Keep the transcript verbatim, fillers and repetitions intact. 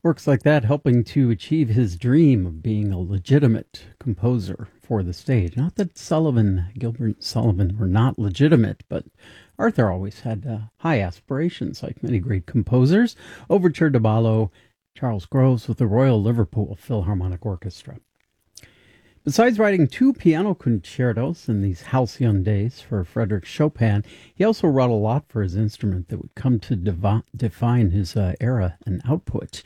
Works like that helping to achieve his dream of being a legitimate composer for the stage. Not that Sullivan, Gilbert and Sullivan were not legitimate, but Arthur always had uh, high aspirations, like many great composers. Overture to Ballo, Charles Groves with the Royal Liverpool Philharmonic Orchestra. Besides writing two piano concertos in these halcyon days for Frédéric Chopin, he also wrote a lot for his instrument that would come to devi- define his uh, era and output.